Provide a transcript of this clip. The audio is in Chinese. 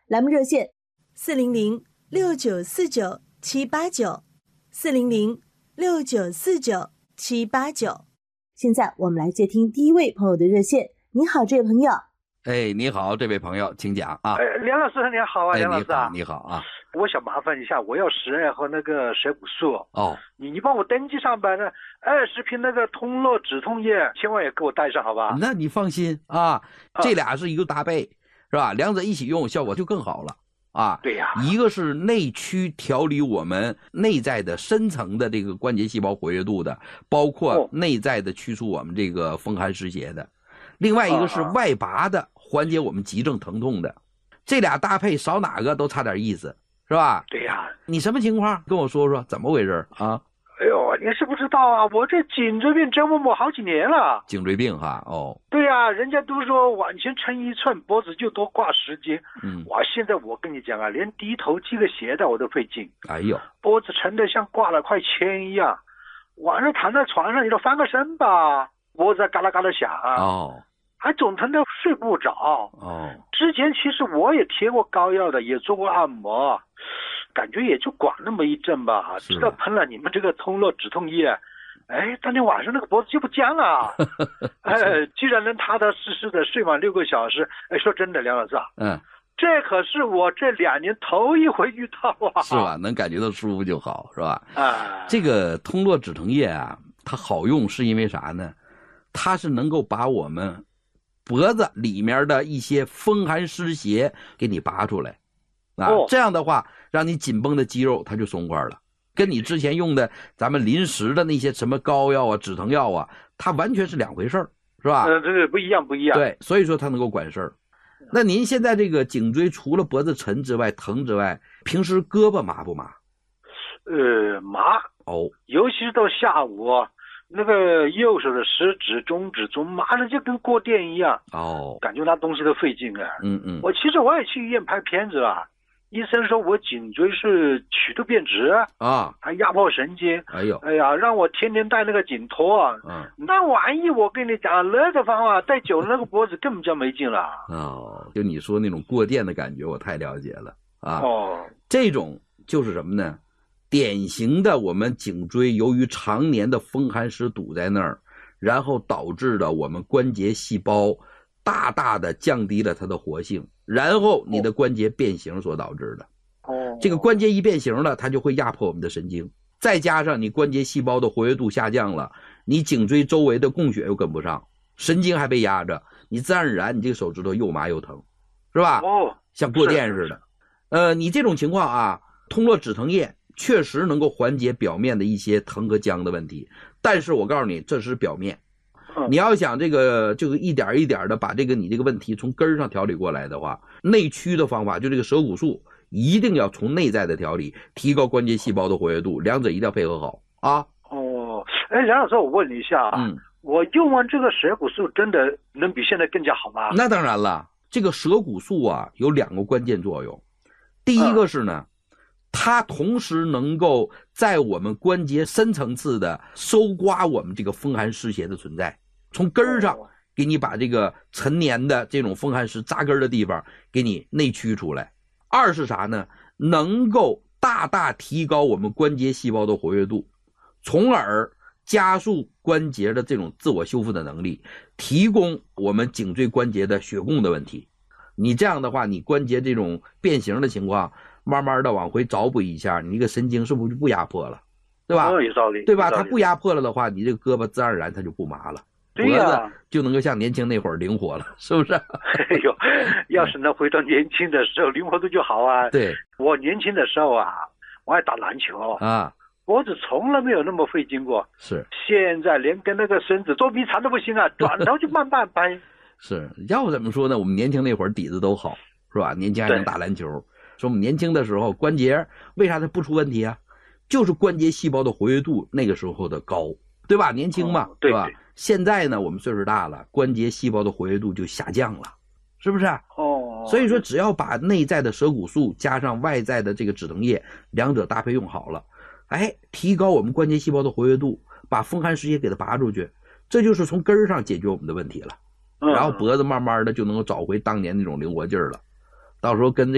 栏目热线 400-6949-789，400-6949-789。 现在我们来接听第一位朋友的热线。你好，这位朋友。 哎，你好，这位朋友，请讲啊。 梁老师你好啊，梁老师啊， 你好啊。 我想麻烦一下，我要12盒那个蛇骨素哦， 你帮我登记上吧，那20瓶那个通络止痛液，千万也给我带上，好吧？ 那你放心啊，这俩是一个搭配，是吧？两者一起用，效果就更好了啊。 对呀， 一个是内驱调理我们内在的深层的这个关节细胞活跃度的，包括内在的驱除我们这个风寒湿邪的。另外一个是外拔的，缓解我们急症疼痛的。这俩搭配少哪个都差点意思，是吧？ 对呀。 你什么情况？跟我说说怎么回事啊？ 哎呦，你是不知道啊，我这颈椎病折磨我好几年了。 颈椎病哈，哦。 对呀，人家都说往前撑1寸，脖子就多挂10斤。哇，现在我跟你讲啊，连低头系个鞋带我都费劲。 哎呦， 脖子沉得像挂了块铅一样。晚上躺在床上，你都翻个身吧，脖子嘎啦嘎啦响。 哦。 还总疼得睡不着。 哦， 之前其实我也贴过膏药的，也做过按摩，感觉也就管那么一阵吧。直到喷了你们这个通络止痛液，哎，当天晚上那个脖子就不僵了。哎，居然能踏踏实实的睡满6个小时。哎，说真的，梁老师啊，这可是我这2年头一回遇到啊。 是吧？能感觉到舒服就好，是吧？ 啊， 这个通络止疼液啊，它好用是因为啥呢？它是能够把我们脖子里面的一些风寒湿邪给你拔出来啊，这样的话让你紧绷的肌肉它就松快了，跟你之前用的咱们临时的那些什么膏药啊止疼药啊，它完全是两回事儿，是吧？ 这个不一样。 对，所以说它能够管事儿。那您现在这个颈椎除了脖子沉之外疼之外，平时胳膊麻不麻？ 麻哦， 尤其是到下午那个右手的食指、中指总麻的就跟过电一样。 哦， 感觉拿东西都费劲啊。我其实也去医院拍片子啊，医生说我颈椎是曲度变直啊，还压迫神经。哎呀，让我天天戴那个颈托啊。那玩意我跟你讲，那个方法戴久了，那个脖子根本就没劲了。 哦，就你说那种过电的感觉，我太了解了啊。 哦， 这种就是什么呢？典型的我们颈椎由于常年的风寒湿堵在那儿，然后导致的我们关节细胞大大的降低了它的活性，然后你的关节变形所导致的。这个关节一变形了，它就会压迫我们的神经，再加上你关节细胞的活跃度下降了，你颈椎周围的供血又跟不上，神经还被压着，你自然而然你这个手指头又麻又疼，是吧？像过电似的。你这种情况啊，通络止疼液确实能够缓解表面的一些疼和僵的问题，但是我告诉你，这是表面。你要想这个一点一点的把你这个问题从根上调理过来的话，内驱的方法就这个蛇骨素一定要从内在的调理，提高关节细胞的活跃度，两者一定要配合好啊。 哎，梁老师，我问你一下我用完这个蛇骨素真的能比现在更加好吗？ 那当然了，这个蛇骨素啊有2个关键作用。第一个是呢，它同时能够在我们关节深层次的搜刮我们这个风寒湿邪的存在，从根上给你把这个陈年的这种风寒湿扎根的地方给你内驱出来。二是啥呢？能够大大提高我们关节细胞的活跃度，从而加速关节的这种自我修复的能力，提供我们颈椎关节的血供的问题。你这样的话，你关节这种变形的情况慢慢的往回找补一下，你这个神经是不是就不压迫了，对吧？ 有道理， 对吧？它不压迫了的话，你这个胳膊自然而然它就不麻了，脖子就能够像年轻那会儿灵活了，是不是？ 哎呦，要是能回到年轻的时候，灵活度就好啊。 对， 我年轻的时候啊，我爱打篮球啊，脖子从来没有那么费劲过。是，现在连跟那个孙子捉迷藏都不行啊，转头就慢慢掰。 是，要怎么说呢？我们年轻那会儿底子都好，是吧？年轻还能打篮球。说我们年轻的时候关节为啥它不出问题啊？就是关节细胞的活跃度那个时候的高，对吧？年轻嘛，对吧？现在呢，我们岁数大了，关节细胞的活跃度就下降了，是不是？所以说只要把内在的蛇骨素加上外在的这个止疼液，两者搭配用好了，哎，提高我们关节细胞的活跃度，把风寒湿邪给它拔出去，这就是从根上解决我们的问题了。然后脖子慢慢的就能够找回当年那种灵活劲儿了。到时候跟